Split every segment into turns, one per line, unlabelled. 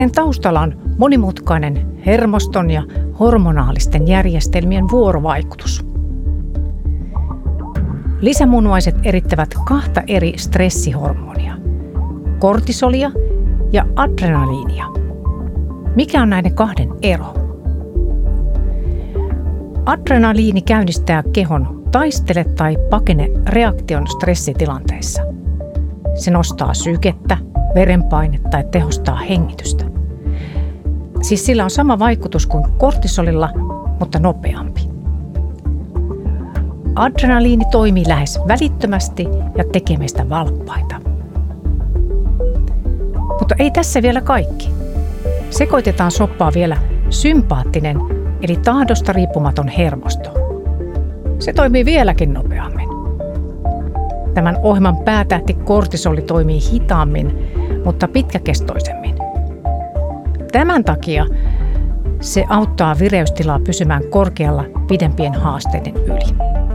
Taustalla on monimutkainen hermoston ja hormonaalisten järjestelmien vuorovaikutus. Lisämunuaiset erittävät kahta eri stressihormonia, kortisolia ja adrenaliinia. Mikä on näiden kahden ero? Adrenaliini käynnistää kehon taistele tai pakene reaktion stressitilanteissa. Se nostaa sykettä, verenpainetta ja tehostaa hengitystä. Siis sillä on sama vaikutus kuin kortisolilla, mutta nopeampi. Adrenaliini toimii lähes välittömästi ja tekee meistä valppaita. Mutta ei tässä vielä kaikki. Sekoitetaan soppaa vielä sympaattinen eli tahdosta riippumaton hermosto. Se toimii vieläkin nopeammin. Tämän ohjelman päätähti kortisoli toimii hitaammin, mutta pitkäkestoisemmin. Tämän takia se auttaa vireystilaa pysymään korkealla pidempien haasteiden yli.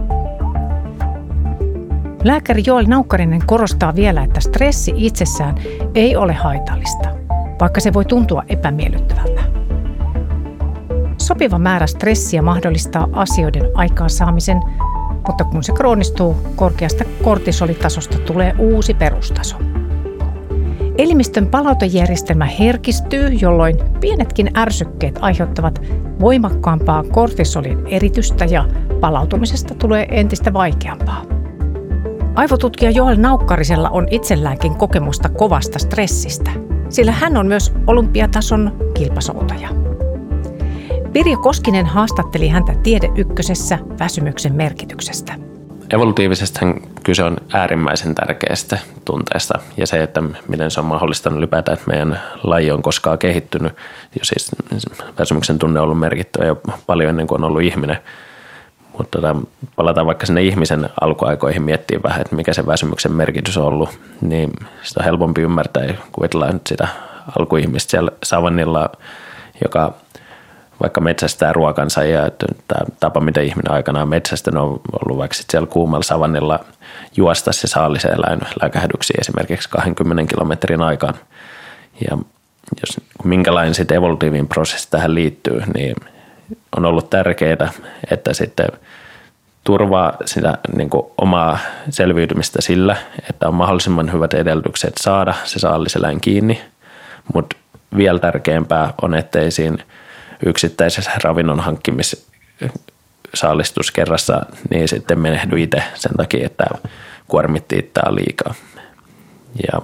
Lääkäri Joel Naukkarinen korostaa vielä, että stressi itsessään ei ole haitallista, vaikka se voi tuntua epämiellyttävältä. Sopiva määrä stressiä mahdollistaa asioiden aikaansaamisen, mutta kun se kroonistuu, korkeasta kortisolitasosta tulee uusi perustaso. Elimistön palautejärjestelmä herkistyy, jolloin pienetkin ärsykkeet aiheuttavat voimakkaampaa kortisolin eritystä ja palautumisesta tulee entistä vaikeampaa. Aivotutkija Joel Naukkarisella on itselläänkin kokemusta kovasta stressistä, sillä hän on myös olympiatason kilpasoutaja. Pirjo Koskinen haastatteli häntä Tiede Ykkösessä väsymyksen merkityksestä.
Evolutiivisesti kyse on äärimmäisen tärkeästä tunteesta ja se, että miten se on mahdollistanut ylipäätään, että meidän laji on koskaan kehittynyt. Ja siis väsymyksen tunne on ollut merkittävä jo paljon ennen kuin on ollut ihminen. Mutta palataan vaikka sinne ihmisen alkuaikoihin miettiä vähän, että mikä se väsymyksen merkitys on ollut, niin sitä on helpompi ymmärtää ja kuvitellaan nyt sitä alkuihmistä siellä savannilla, joka vaikka metsästää ruokansa ja tämä tapa, miten ihminen aikanaan metsästä on ollut vaikka siellä kuumalla savannilla juosta se saallisen eläin läkähdyksiin esimerkiksi 20 kilometrin aikaan. Ja jos minkälainen sitten evolutiivinen prosessi tähän liittyy, niin on ollut tärkeää, että sitten turvaa sitä niin kuin omaa selviytymistä sillä, että on mahdollisimman hyvät edellytykset saada se saalliseläin kiinni, mutta vielä tärkeämpää on, ettei siinä yksittäisessä ravinnon hankkimissaalistuskerrassa niin sitten menehdy itse sen takia, että kuormitti itseään liikaa. Ja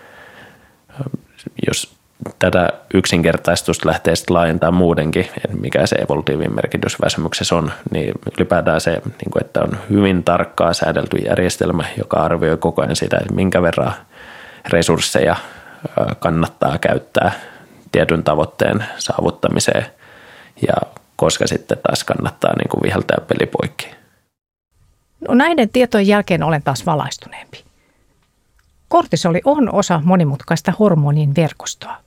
jos tätä yksinkertaistusta lähtee sitten laajentaa muutenkin, että mikä se evolutiivinen merkitys väsymyksessä on, niin ylipäätään se, että on hyvin tarkkaa säädelty järjestelmä, joka arvioi koko ajan sitä, että minkä verran resursseja kannattaa käyttää tietyn tavoitteen saavuttamiseen ja koska sitten taas kannattaa viheltää peli poikki.
No näiden tietojen jälkeen olen taas valaistuneempi. Kortisoli on osa monimutkaista hormonien verkostoa.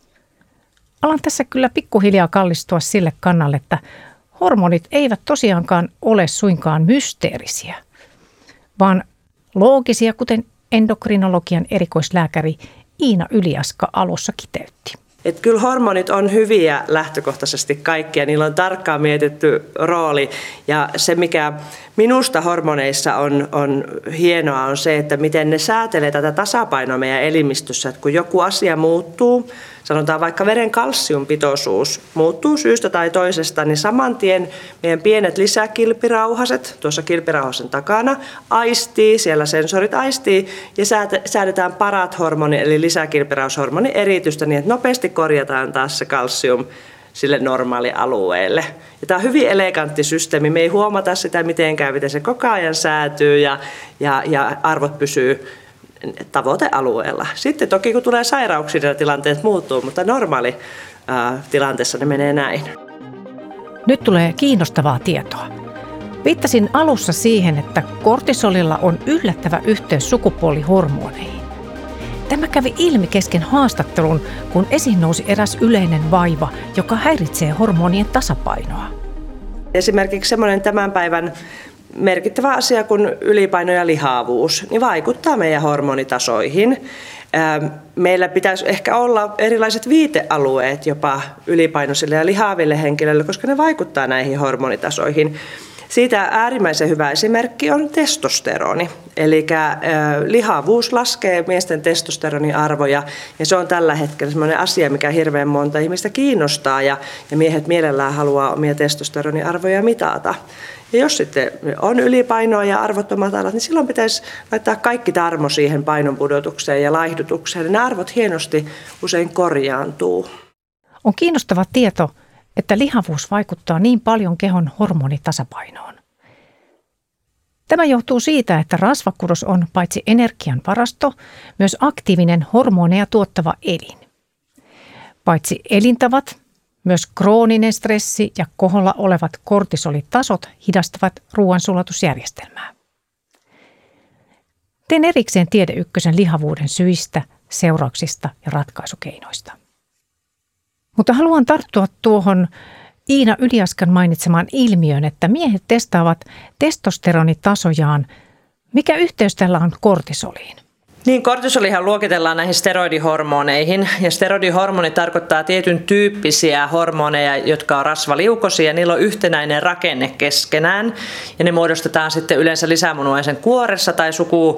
Alan tässä kyllä pikkuhiljaa kallistua sille kannalle, että hormonit eivät tosiaankaan ole suinkaan mysteerisiä, vaan loogisia, kuten endokrinologian erikoislääkäri Iina Yliaska alussa kiteytti.
Että kyllä hormonit on hyviä lähtökohtaisesti kaikkia, niillä on tarkkaan mietitty rooli ja se mikä minusta hormoneissa on hienoa on se, että miten ne säätelee tätä tasapainoa meidän elimistössä, että kun joku asia muuttuu, sanotaan vaikka veren kalsiumpitoisuus muuttuu syystä tai toisesta, niin saman tien meidän pienet lisäkilpirauhaset tuossa kilpirauhasen takana aistii, siellä sensorit aistii ja säädetään parathormoni eli lisäkilpirauhashormonin eritystä niin, että nopeasti korjataan taas se kalsium sille normaalialueelle. Ja tämä on hyvin elegantti systeemi. Me ei huomata sitä mitenkään, miten se koko ajan säätyy ja arvot pysyy tavoitealueella. Sitten toki kun tulee sairauksia, niin tilanteet muuttuu, mutta normaali tilanteessa ne menee näin.
Nyt tulee kiinnostavaa tietoa. Viittasin alussa siihen, että kortisolilla on yllättävä yhteys sukupuolihormoneihin. Tämä kävi ilmi kesken haastattelun, kun esiin nousi eräs yleinen vaiva, joka häiritsee hormonien tasapainoa.
Esimerkiksi semmoinen tämän päivän merkittävä asia kuin ylipaino ja lihavuus, niin vaikuttaa meidän hormonitasoihin. Meillä pitäisi ehkä olla erilaiset viitealueet jopa ylipainoisille ja lihaville henkilöille, koska ne vaikuttaa näihin hormonitasoihin. Siitä äärimmäisen hyvä esimerkki on testosteroni. Eli lihavuus laskee miesten testosteroniarvoja ja se on tällä hetkellä sellainen asia, mikä hirveän monta ihmistä kiinnostaa ja miehet mielellään haluaa omia testosteroniarvoja mitata. Ja jos sitten on ylipainoa ja arvot on matalat, niin silloin pitäisi laittaa kaikki tarmo siihen painonpudotukseen ja laihdutukseen. Ne arvot hienosti usein korjaantuu.
On kiinnostava tieto, että lihavuus vaikuttaa niin paljon kehon hormonitasapainoon. Tämä johtuu siitä, että rasvakudos on paitsi energian varasto, myös aktiivinen hormoneja tuottava elin. Paitsi elintavat, myös krooninen stressi ja koholla olevat kortisolitasot hidastavat ruoansulatusjärjestelmää. Teen erikseen Tiede Ykkösen lihavuuden syistä, seurauksista ja ratkaisukeinoista. Mutta haluan tarttua tuohon Iina Yliaskan mainitsemaan ilmiöön, että miehet testaavat testosteronitasojaan. Mikä yhteys tällä on kortisoliin?
Niin, kortisolihan luokitellaan näihin steroidihormoneihin, ja steroidihormoni tarkoittaa tietyn tyyppisiä hormoneja, jotka on rasvaliukoisia. Niillä on yhtenäinen rakenne keskenään, ja ne muodostetaan sitten yleensä lisämunuaisen kuoressa tai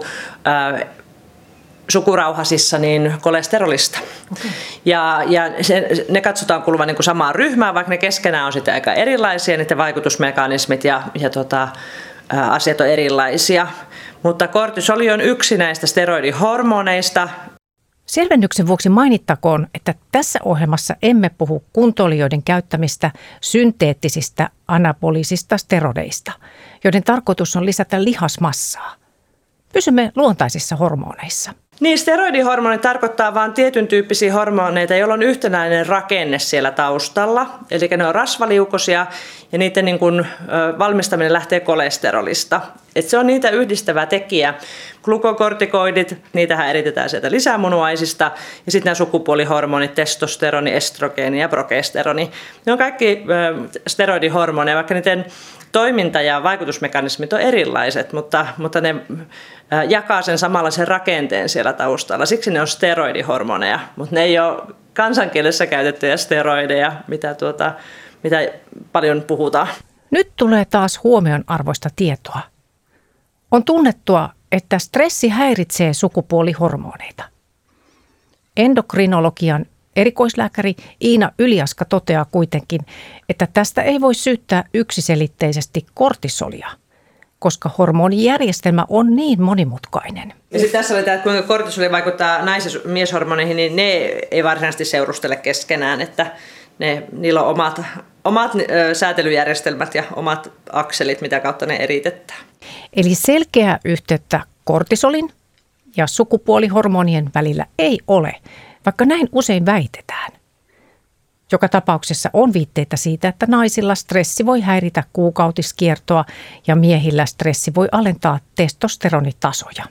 sukurauhasissa niin kolesterolista. Okay. Ja ne katsotaan kuuluvan niin kuin samaan ryhmään, vaikka ne keskenään on sitten aika erilaisia, niiden vaikutusmekanismit ja asiat on erilaisia. Mutta kortisoli on yksi näistä steroidihormoneista.
Selvennyksen vuoksi mainittakoon, että tässä ohjelmassa emme puhu kuntoilijoiden käyttämistä synteettisistä anabolisista steroideista, joiden tarkoitus on lisätä lihasmassaa. Pysymme luontaisissa hormoneissa.
Niin, steroidihormoni tarkoittaa vain tietyn tyyppisiä hormoneita, joilla on yhtenäinen rakenne siellä taustalla. Eli ne on rasvaliukoisia ja niiden niin kuin, valmistaminen lähtee kolesterolista. Et se on niitä yhdistävä tekijä. Glukokortikoidit, niitähän eritetään sieltä lisämunuaisista. Ja sitten nämä sukupuolihormonit, testosteroni, estrogeeni ja progesteroni. Ne on kaikki steroidihormoneja, vaikka niiden toiminta ja vaikutusmekanismit on erilaiset, mutta ne jakaa sen samanlaisen rakenteen siellä taustalla. Siksi ne on steroidihormoneja, mutta ne ei ole kansankielessä käytettyjä steroideja, mitä paljon puhutaan.
Nyt tulee taas huomionarvoista tietoa. On tunnettua, että stressi häiritsee sukupuolihormoneita. Endokrinologian erikoislääkäri Iina Yliaska toteaa kuitenkin, että tästä ei voi syyttää yksiselitteisesti kortisolia, koska hormonijärjestelmä on niin monimutkainen.
Ja sitten tässä oli tämä, että kuinka kortisoli vaikuttaa nais- ja mieshormoneihin, niin ne ei varsinaisesti seurustele keskenään, että niillä on omat säätelyjärjestelmät ja omat akselit, mitä kautta ne eritetään.
Eli selkeää yhteyttä kortisolin ja sukupuolihormonien välillä ei ole, vaikka näin usein väitetään. Joka tapauksessa on viitteitä siitä, että naisilla stressi voi häiritä kuukautiskiertoa ja miehillä stressi voi alentaa testosteronitasoja.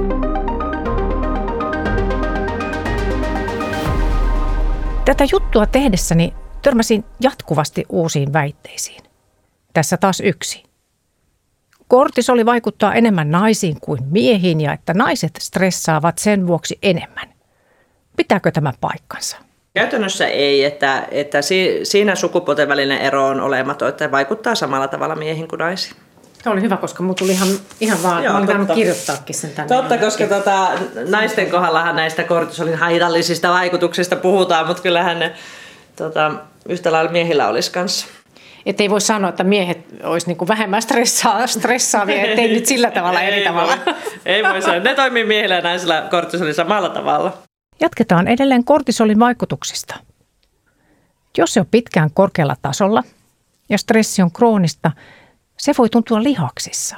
Tätä juttua tehdessäni törmäsin jatkuvasti uusiin väitteisiin. Tässä taas yksi. Kortisoli vaikuttaa enemmän naisiin kuin miehiin ja että naiset stressaavat sen vuoksi enemmän. Pitääkö tämä paikkansa?
Käytännössä ei, että siinä sukupuolten välinen ero on olematon, että vaikuttaa samalla tavalla miehiin kuin naisiin.
Tämä oli hyvä, koska minun tuli ihan vaan, mä olin tainnut kirjoittaakin sen tänne.
Totta, koska naisten kohdallahan näistä kortisolin haitallisista vaikutuksista puhutaan, mutta kyllähän ne yhtä lailla miehillä olisi kanssa.
Että ei voi sanoa, että miehet olisi niin kuin vähemmän stressaavia, ettei nyt sillä tavalla eri tavalla.
Ei voi sanoa. Ne toimii miehillä ja naisilla kortisolin samalla tavalla.
Jatketaan edelleen kortisolin vaikutuksista. Jos se on pitkään korkealla tasolla ja stressi on kroonista, se voi tuntua lihaksissa.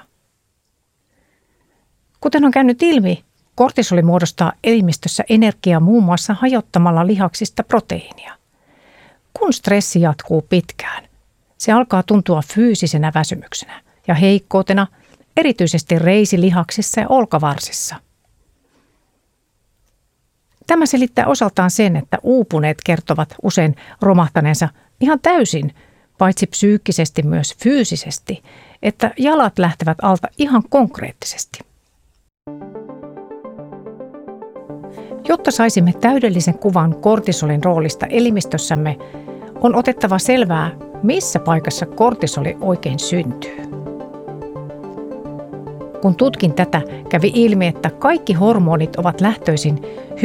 Kuten on käynyt ilmi, kortisoli muodostaa elimistössä energiaa muun muassa hajottamalla lihaksista proteiinia. Kun stressi jatkuu pitkään, se alkaa tuntua fyysisenä väsymyksenä ja heikkoutena, erityisesti reisilihaksissa ja olkavarsissa. Tämä selittää osaltaan sen, että uupuneet kertovat usein romahtaneensa ihan täysin, paitsi psyykkisesti myös fyysisesti, että jalat lähtevät alta ihan konkreettisesti. Jotta saisimme täydellisen kuvan kortisolin roolista elimistössämme, on otettava selvää, missä paikassa kortisoli oikein syntyy. Kun tutkin tätä, kävi ilmi, että kaikki hormonit ovat lähtöisin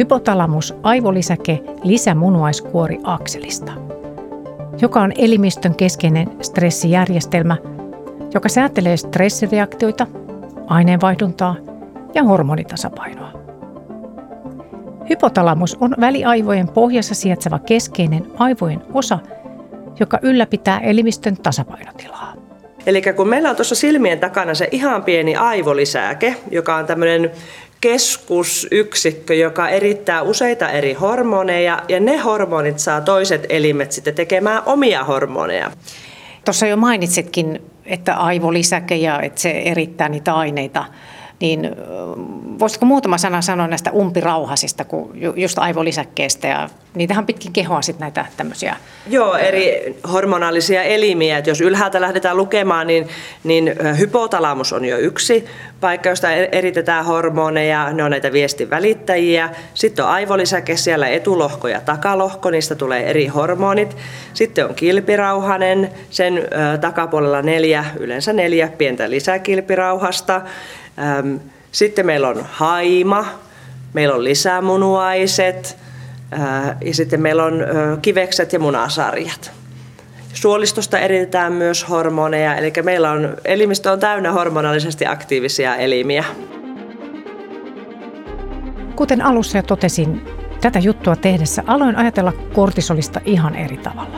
hypotalamus-aivolisäke-lisämunuaiskuori-akselista, joka on elimistön keskeinen stressijärjestelmä, joka säätelee stressireaktioita, aineenvaihduntaa ja hormonitasapainoa. Hypotalamus on väliaivojen pohjassa sijaitseva keskeinen aivojen osa, joka ylläpitää elimistön tasapainotilaa.
Eli kun meillä on tuossa silmien takana se ihan pieni aivolisäke, joka on tämmöinen keskusyksikkö, joka erittää useita eri hormoneja, ja ne hormonit saa toiset elimet sitten tekemään omia hormoneja.
Tuossa jo mainitsitkin, että aivolisäke ja että se erittää niitä aineita, niin voisitko muutama sana sanoa näistä umpirauhasista, just aivolisäkkeestä, ja niitähän pitkin kehoa sitten näitä tämmöisiä.
Joo, eri hormonaalisia elimiä. Et jos ylhäältä lähdetään lukemaan, niin hypotalamus on jo yksi paikka, josta eritetään hormoneja. Ne on näitä viestin välittäjiä. Sitten on aivolisäke, siellä etulohko ja takalohko, niistä tulee eri hormonit. Sitten on kilpirauhanen, sen takapuolella yleensä 4 pientä lisäkilpirauhasta. Sitten meillä on haima, meillä on lisämunuaiset ja sitten meillä on kivekset ja munasarjat. Suolistosta eritetään myös hormoneja, eli meillä on elimistö on täynnä hormonaalisesti aktiivisia elimiä.
Kuten alussa jo totesin, tätä juttua tehdessä aloin ajatella kortisolista ihan eri tavalla.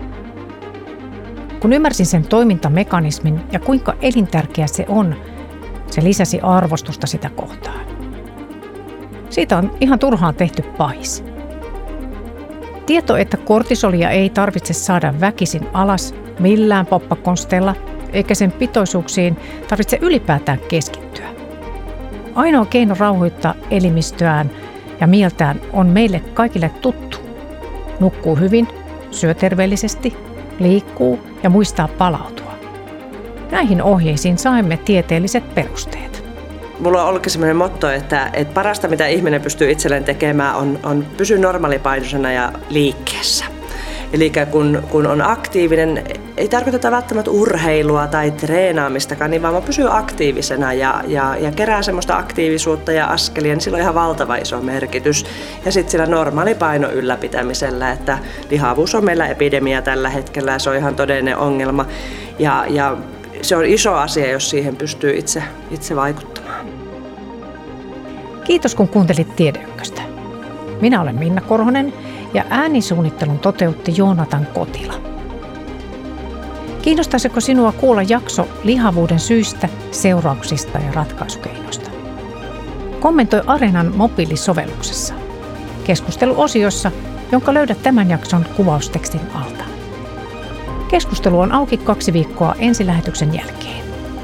Kun ymmärsin sen toimintamekanismin ja kuinka elintärkeä se on, se lisäsi arvostusta sitä kohtaan. Siitä on ihan turhaan tehty pahis. Tieto, että kortisolia ei tarvitse saada väkisin alas millään poppakonsteilla, eikä sen pitoisuuksiin tarvitse ylipäätään keskittyä. Ainoa keino rauhoittaa elimistöään ja mieltään on meille kaikille tuttu. Nukkuu hyvin, syö terveellisesti, liikkuu ja muistaa palautua. Näihin ohjeisiin saimme tieteelliset perusteet.
Mulla on ollutkin sellainen motto, että parasta mitä ihminen pystyy itselleen tekemään on pysyä normaalipainoisena ja liikkeessä. Eli kun on aktiivinen, ei tarkoiteta välttämättä urheilua tai treenaamistakaan, niin vaan pysyy aktiivisena ja kerää semmoista aktiivisuutta ja askelia, niin sillä on ihan valtava iso merkitys. Ja sitten sillä normaalipaino ylläpitämisellä, että lihavuus on meillä epidemia tällä hetkellä ja se on ihan todellinen ongelma. Ja se on iso asia, jos siihen pystyy itse vaikuttamaan.
Kiitos kun kuuntelit Tiede Ykköstä. Minä olen Minna Korhonen ja äänisuunnittelun toteutti Joonatan Kotila. Kiinnostaisiko sinua kuulla jakso lihavuuden syistä, seurauksista ja ratkaisukeinoista? Kommentoi Areenan mobiilisovelluksessa. Keskusteluosiossa, jonka löydät tämän jakson kuvaustekstin alta. Keskustelu on auki 2 viikkoa ensilähetyksen jälkeen.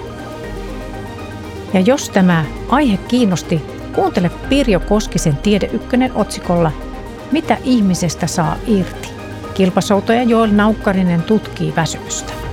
Ja jos tämä aihe kiinnosti, kuuntele Pirjo Koskisen Tiede Ykkönen otsikolla Mitä ihmisestä saa irti? Kilpasouto ja Joel Naukkarinen tutkii väsymystä.